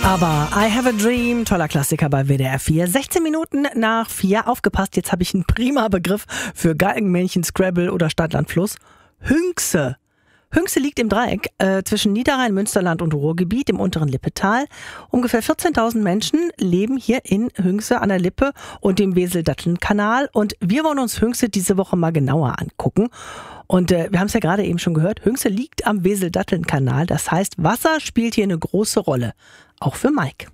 Aber I Have a Dream, toller Klassiker bei WDR 4. 16 Minuten nach 4. Aufgepasst, jetzt habe ich einen prima Begriff für Galgenmännchen, Scrabble oder Stadt-Land-Fluss. Hünxe. Hünxe liegt im Dreieck zwischen Niederrhein, Münsterland und Ruhrgebiet im unteren Lippetal. Ungefähr 14.000 Menschen leben hier in Hünxe an der Lippe und dem Wesel-Datteln-Kanal. Und wir wollen uns Hünxe diese Woche mal genauer angucken. Und wir haben es ja gerade eben schon gehört, Hünxe liegt am Wesel-Datteln-Kanal. Das heißt, Wasser spielt hier eine große Rolle. Auch für Mike.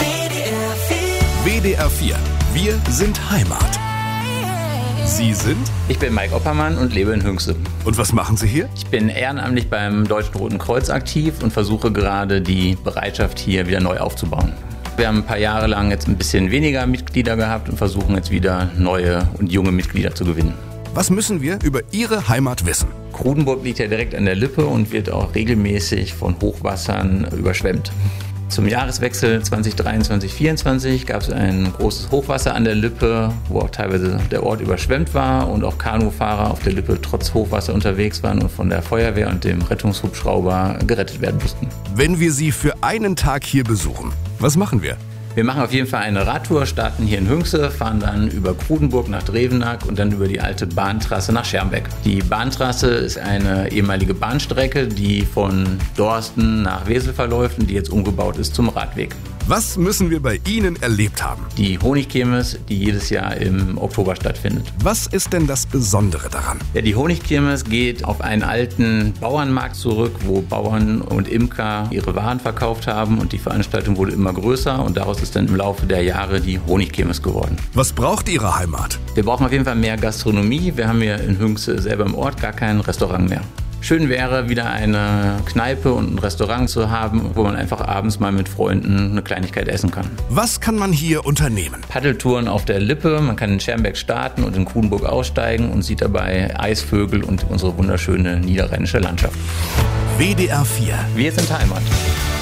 WDR 4. Wir sind Heimat. Sie sind? Ich bin Mike Oppermann und lebe in Hünxe. Und was machen Sie hier? Ich bin ehrenamtlich beim Deutschen Roten Kreuz aktiv und versuche gerade die Bereitschaft hier wieder neu aufzubauen. Wir haben ein paar Jahre lang jetzt ein bisschen weniger Mitglieder gehabt und versuchen jetzt wieder neue und junge Mitglieder zu gewinnen. Was müssen wir über Ihre Heimat wissen? Krudenburg liegt ja direkt an der Lippe und wird auch regelmäßig von Hochwassern überschwemmt. Zum Jahreswechsel 2023/24 gab es ein großes Hochwasser an der Lippe, wo auch teilweise der Ort überschwemmt war und auch Kanufahrer auf der Lippe trotz Hochwasser unterwegs waren und von der Feuerwehr und dem Rettungshubschrauber gerettet werden mussten. Wenn wir Sie für einen Tag hier besuchen, was machen wir? Wir machen auf jeden Fall eine Radtour, starten hier in Hünxe, fahren dann über Krudenburg nach Drevenack und dann über die alte Bahntrasse nach Schermbeck. Die Bahntrasse ist eine ehemalige Bahnstrecke, die von Dorsten nach Wesel verläuft und die jetzt umgebaut ist zum Radweg. Was müssen wir bei Ihnen erlebt haben? Die Honigkirmes, die jedes Jahr im Oktober stattfindet. Was ist denn das Besondere daran? Ja, die Honigkirmes geht auf einen alten Bauernmarkt zurück, wo Bauern und Imker ihre Waren verkauft haben und die Veranstaltung wurde immer größer und daraus ist dann im Laufe der Jahre die Honigkirmes geworden. Was braucht Ihre Heimat? Wir brauchen auf jeden Fall mehr Gastronomie. Wir haben hier in Hünxe selber im Ort gar kein Restaurant mehr. Schön wäre, wieder eine Kneipe und ein Restaurant zu haben, wo man einfach abends mal mit Freunden eine Kleinigkeit essen kann. Was kann man hier unternehmen? Paddeltouren auf der Lippe, man kann in Schermbeck starten und in Krudenburg aussteigen und sieht dabei Eisvögel und unsere wunderschöne niederrheinische Landschaft. WDR 4. Wir sind Heimat.